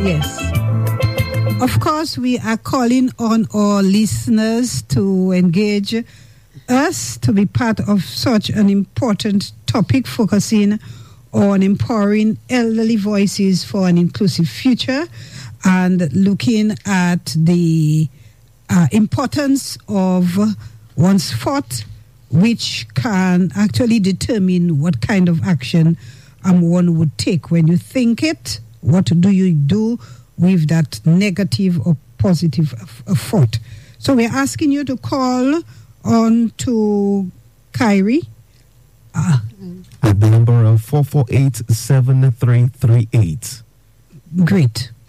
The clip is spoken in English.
Yes. Of course, we are calling on our listeners to engage us to be part of such an important topic focusing on empowering elderly voices for an inclusive future and looking at the importance of one's thought, which can actually determine what kind of action one would take. When you think it, what do you do with that negative or positive thought? So we're asking you to call on to Kyrie at the number of 448-7338. Great.